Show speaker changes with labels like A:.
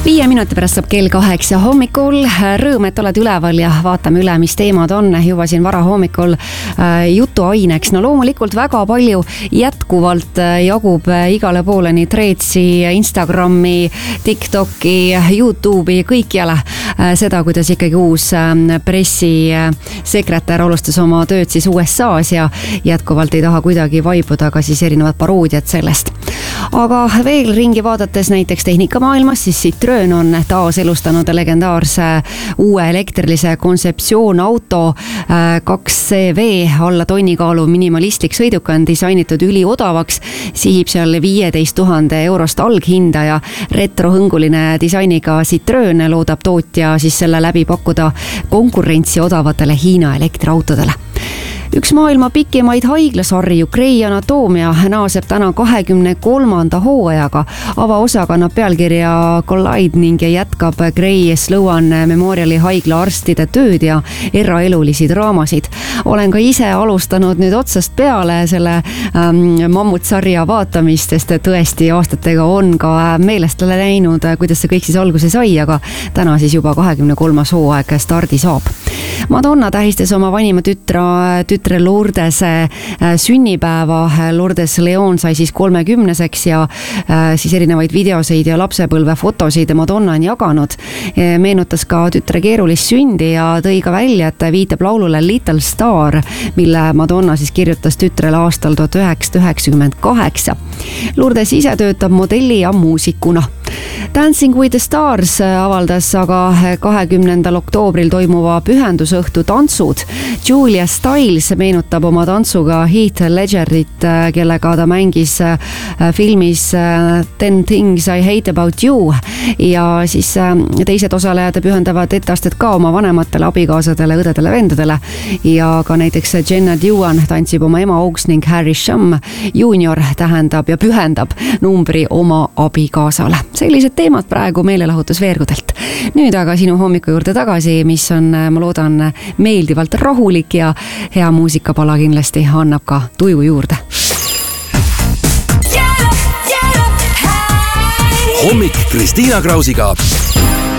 A: 5 minuti pärast saab kell 8 hommikul. Rõõm, et oled üleval ja vaatame üle, mis teemad on juba siin varahommikul jutuaineks. No loomulikult väga palju jätkuvalt jagub igale poole nii Threadsi, Instagrami, TikToki, YouTube'i, kõikjale seda, kuidas ikkagi uus pressisekretär alustas oma tööd siis USA-s ja jätkuvalt ei taha kuidagi vaibuda ka siis erinevad paroodiad sellest. Aga veel ringi vaadates näiteks tehnikamaailmas, siis Citroen on taas elustanud legendaarse uue elektrilise kontseptsioonauto 2CV alla tonnikaalu minimalistlik sõiduk on disainitud üliodavaks, sihib seal 15 000 eurost alghinda ja retrohõnguline disainiga Citroen loodab tootja siis selle läbi pakkuda konkurentsi odavatele Hiina elektriautodele. Üks maailma pikimaid haiglasarju Grey Anatomia naaseb täna 23. hooajaga. Avaosa kannab pealkirja Collide ning jätkab Grey Sloan Memoriali haigla arstide tööd ja eraelulisi draamasid. Olen ka ise alustanud nüüd otsast peale selle mammutsarja vaatamist, sest tõesti aastatega on ka meelest läinud, kuidas see kõik siis alguse sai, aga täna siis juba 23. hooaeg stardi saab. Madonna tähistas oma vanima tütre Lourdese sünnipäeva. Lourdes Leon sai siis 30-seks ja siis erinevaid videoseid ja lapsepõlve fotosid Madonna on jaganud. Meenutas ka tütre keerulist sündi ja tõi ka välja, et viitab laulule Little Star, mille Madonna siis kirjutas tütrele aastal 1998. Lourdes ise töötab modelli ja muusikuna. Dancing with the Stars avaldas aga 20. oktoobril toimuva pühendusõhtu tantsud. Julia Stiles meenutab oma tantsuga Heath Ledgerit, kellega ta mängis filmis 10 Things I Hate About You ja siis teised osalejad pühendavad etteastet ka oma vanematele, abikaasadele, õdedele, vendadele ja ka näiteks Jenna Dewan tantsib oma ema auks ning Harry Shum Junior tähendab ja pühendab numbri oma abikaasale. Sellised teemad praegu meelelahutusveergudelt. Nüüd aga sinu hommiku juurde tagasi, mis on, ma loodan, meeldivalt rahulik ja hea muusikapala kindlasti annab ka tuju juurde.
B: Hommik Kristiina Krausiga.